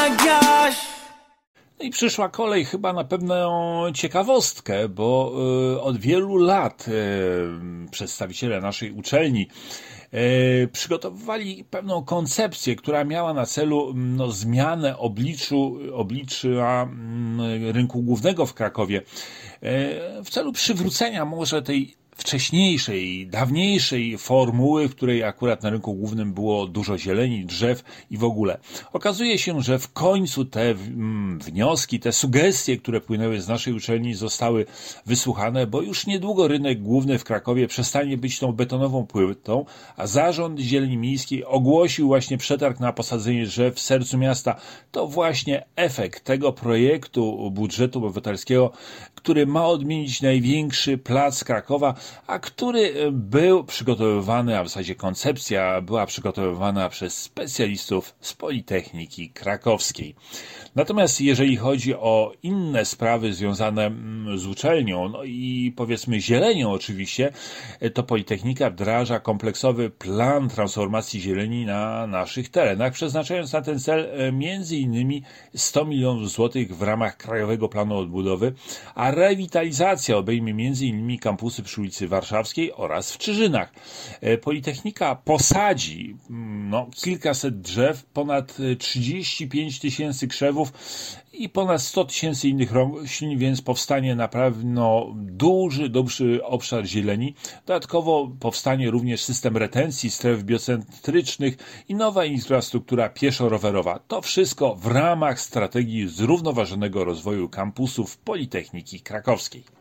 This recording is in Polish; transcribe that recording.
No i przyszła kolej chyba na pewną ciekawostkę, bo od wielu lat przedstawiciele naszej uczelni przygotowywali pewną koncepcję, która miała na celu zmianę oblicza rynku głównego w Krakowie w celu przywrócenia może tej wcześniejszej, dawniejszej formuły, w której akurat na rynku głównym było dużo zieleni, drzew i w ogóle. Okazuje się, że w końcu te wnioski, te sugestie, które płynęły z naszej uczelni, zostały wysłuchane, bo już niedługo rynek główny w Krakowie przestanie być tą betonową płytą, a Zarząd Zieleni Miejskiej ogłosił właśnie przetarg na posadzenie drzew w sercu miasta. To właśnie efekt tego projektu budżetu obywatelskiego, który ma odmienić największy plac Krakowa, a który był przygotowywany, a w zasadzie koncepcja była przygotowywana przez specjalistów z Politechniki Krakowskiej. Natomiast jeżeli chodzi o inne sprawy związane z uczelnią, no i powiedzmy zielenią oczywiście, to Politechnika wdraża kompleksowy plan transformacji zieleni na naszych terenach, przeznaczając na ten cel m.in. 100 milionów złotych w ramach Krajowego Planu Odbudowy, a rewitalizacja obejmie m.in. kampusy przy ulicy Warszawskiej oraz w Czyżynach. Politechnika posadzi kilkaset drzew, ponad 35 tysięcy krzewów i ponad 100 tysięcy innych roślin, więc powstanie na pewno duży obszar zieleni. Dodatkowo powstanie również system retencji, stref biocentrycznych i nowa infrastruktura pieszo-rowerowa. To wszystko w ramach strategii zrównoważonego rozwoju kampusów Politechniki Krakowskiej.